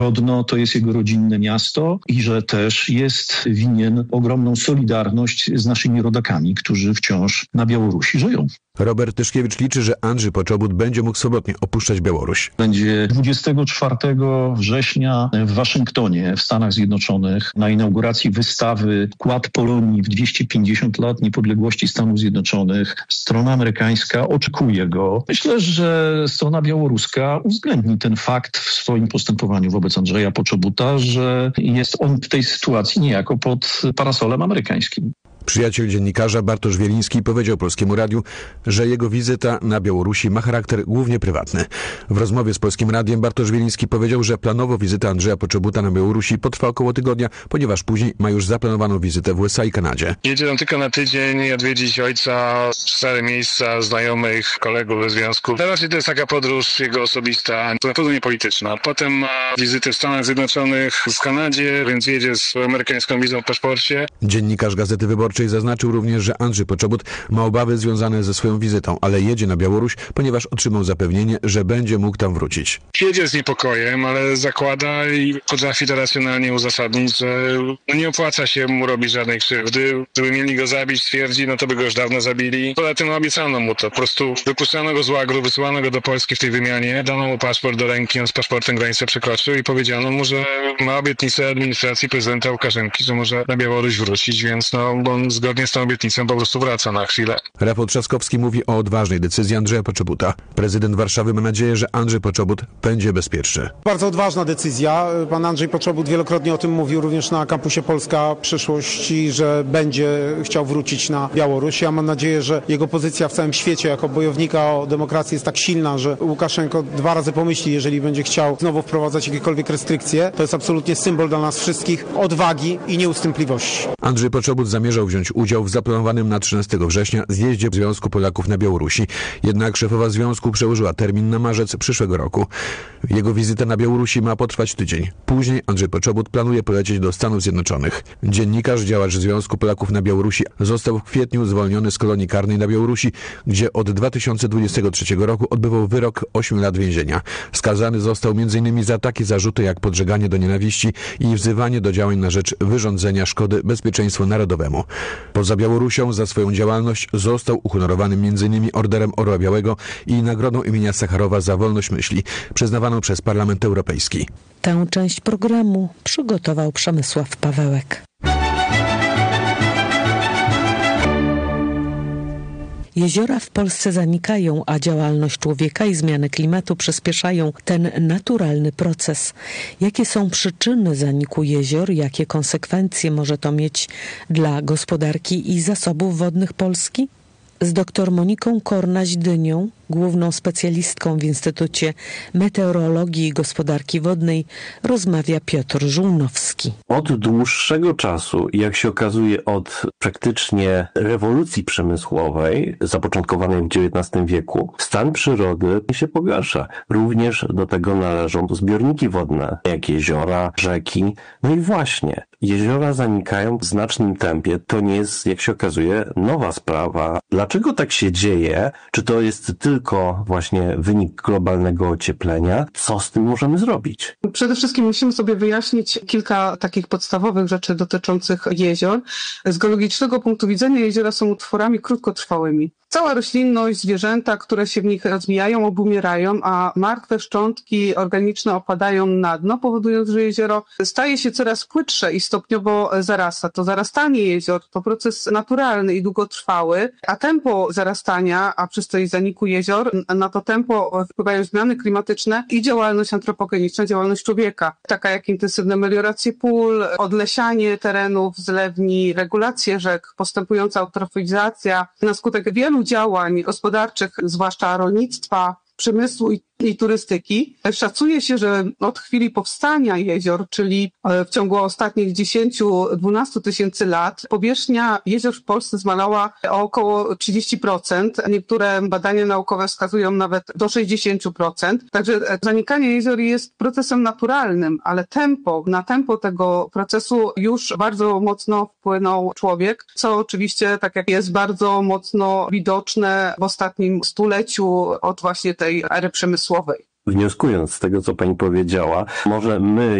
Rodno to jest jego rodzinne miasto i że też jest winien ogromną solidarność z naszymi rodakami, którzy wciąż na Białorusi żyją. Robert Tyszkiewicz liczy, że Andrzej Poczobut będzie mógł swobodnie opuszczać Białoruś. Będzie 24 września w Waszyngtonie w Stanach Zjednoczonych na inauguracji wystawy Wkład Polonii w 250 lat niepodległości Stanów Zjednoczonych. Strona amerykańska oczekuje go. Myślę, że strona białoruska uwzględni ten fakt w swoim postępowaniu wobec Andrzeja Poczobuta, że jest on w tej sytuacji niejako pod parasolem amerykańskim. Przyjaciel dziennikarza Bartosz Wieliński powiedział Polskiemu Radiu, że jego wizyta na Białorusi ma charakter głównie prywatny. W rozmowie z Polskim Radiem Bartosz Wieliński powiedział, że planowo wizyta Andrzeja Poczobuta na Białorusi potrwa około tygodnia, ponieważ później ma już zaplanowaną wizytę w USA i Kanadzie. Jedzie tam tylko na tydzień, odwiedzić ojca, stare miejsca, znajomych, kolegów ze związku. Raczej to jest taka podróż jego osobista, to na pewno nie polityczna. Potem ma wizytę w Stanach Zjednoczonych, w Kanadzie, więc jedzie z amerykańską wizą w paszporcie. Dziennikarz Gazety Wyborczej zaznaczył również, że Andrzej Poczobut ma obawy związane ze swoją wizytą, ale jedzie na Białoruś, ponieważ otrzymał zapewnienie, że będzie mógł tam wrócić. Jedzie z niepokojem, ale zakłada i potrafi to racjonalnie uzasadnić, że nie opłaca się mu robić żadnej krzywdy. Gdyby mieli go zabić, twierdzi, no to by go już dawno zabili. Poza tym obiecano mu to. Po prostu wypuszczano go z łagru, wysyłano go do Polski w tej wymianie, dano mu paszport do ręki, on z paszportem granicę przekroczył i powiedziano mu, że ma obietnicę administracji prezydenta Łukaszenki, że może na Białoruś wrócić, więc on zgodnie z tą obietnicą po prostu wraca na chwilę. Rafał Trzaskowski mówi o odważnej decyzji Andrzeja Poczobuta. Prezydent Warszawy ma nadzieję, że Andrzej Poczobut będzie bezpieczny. Bardzo odważna decyzja. Pan Andrzej Poczobut wielokrotnie o tym mówił również na kampusie Polska Przyszłości, że będzie chciał wrócić na Białoruś. Ja mam nadzieję, że jego pozycja w całym świecie jako bojownika o demokrację jest tak silna, że Łukaszenko 2 razy pomyśli, jeżeli będzie chciał znowu wprowadzać jakiekolwiek restrykcje. To jest absolutnie symbol dla nas wszystkich odwagi i nieustępliwości. Andrzej Poczobut zamierzał wziąć udział w zaplanowanym na 13 września zjeździe Związku Polaków na Białorusi. Jednak szefowa związku przełożyła termin na marzec przyszłego roku. Jego wizyta na Białorusi ma potrwać tydzień. Później Andrzej Poczobut planuje polecieć do Stanów Zjednoczonych. Dziennikarz, działacz Związku Polaków na Białorusi został w kwietniu zwolniony z kolonii karnej na Białorusi, gdzie od 2023 roku odbywał wyrok 8 lat więzienia. Skazany został m.in. za takie zarzuty jak podżeganie do nienawiści i wzywanie do działań na rzecz wyrządzenia szkody bezpieczeństwu narodowemu. Poza Białorusią za swoją działalność został uhonorowany m.in. Orderem Orła Białego i Nagrodą imienia Sacharowa za wolność myśli, przyznawaną przez Parlament Europejski. Tę część programu przygotował Przemysław Pawełek. Jeziora w Polsce zanikają, a działalność człowieka i zmiany klimatu przyspieszają ten naturalny proces. Jakie są przyczyny zaniku jezior? Jakie konsekwencje może to mieć dla gospodarki i zasobów wodnych Polski? Z dr Moniką Kornaś-Dynią, główną specjalistką w Instytucie Meteorologii i Gospodarki Wodnej, rozmawia Piotr Żółnowski. Od dłuższego czasu, jak się okazuje od praktycznie rewolucji przemysłowej, zapoczątkowanej w XIX wieku, stan przyrody się pogarsza. Również do tego należą zbiorniki wodne, jak jeziora, rzeki. No i właśnie, jeziora zanikają w znacznym tempie. To nie jest, jak się okazuje, nowa sprawa. Dlaczego tak się dzieje? Czy to jest tylko właśnie wynik globalnego ocieplenia? Co z tym możemy zrobić? Przede wszystkim musimy sobie wyjaśnić kilka takich podstawowych rzeczy dotyczących jezior. Z geologicznego punktu widzenia jeziora są utworami krótkotrwałymi. Cała roślinność, zwierzęta, które się w nich rozwijają, obumierają, a martwe szczątki organiczne opadają na dno, powodując, że jezioro staje się coraz płytsze i stopniowo zarasta. To zarastanie jezior to proces naturalny i długotrwały, a tempo zarastania, a przez to i zaniku jezior, na to tempo wpływają zmiany klimatyczne i działalność antropogeniczna, działalność człowieka, taka jak intensywne melioracje pól, odlesianie terenów, zlewni, regulacje rzek, postępująca eutrofizacja, na skutek wielu działań gospodarczych, zwłaszcza rolnictwa, przemysłu i turystyki. Szacuje się, że od chwili powstania jezior, czyli w ciągu ostatnich 10-12 tysięcy lat, powierzchnia jezior w Polsce zmalała o około 30%. Niektóre badania naukowe wskazują nawet do 60%. Także zanikanie jezior jest procesem naturalnym, ale na tempo tego procesu już bardzo mocno wpłynął człowiek, co oczywiście, tak jak jest bardzo mocno widoczne w ostatnim stuleciu od właśnie tej ery przemysłowej. Wnioskując z tego, co pani powiedziała, może my